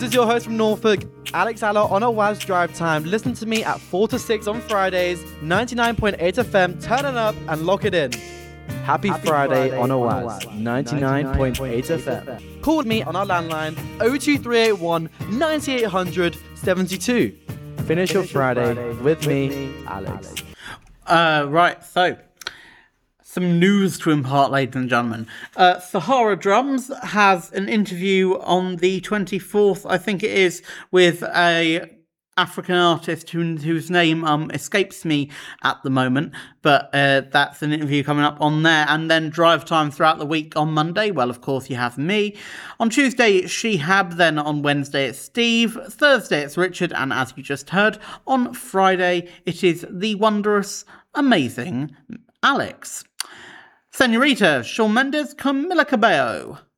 is your host from Norfolk, Alex Aller on a Waz Drive Time. Listen to me at 4 to 6 on Fridays, 99.8 FM, turn it up and lock it in. Happy Friday on a Waz, 99.8 FM. Call me on our landline 02381 9800 72. Finish your Friday with me, Alex. Right, so some news to impart, ladies and gentlemen. Sahara Drums has an interview on the 24th, I think it is, with a African artist whose name escapes me at the moment, but that's an interview coming up on there. And then Drive Time throughout the week on Monday. Well, of course, you have me. On Tuesday, it's Shehab. Then on Wednesday, it's Steve. Thursday, it's Richard. And as you just heard, on Friday, it is the wondrous, amazing Alex. Senorita Shawn Mendes, Camila Cabello.